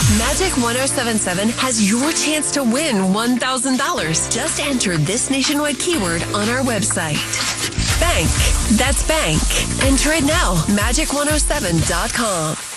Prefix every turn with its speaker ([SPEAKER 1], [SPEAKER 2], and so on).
[SPEAKER 1] Magic 1077 has your chance to win $1,000. Just enter this nationwide keyword on our website. Bank. That's bank. Enter it now. Magic107.com.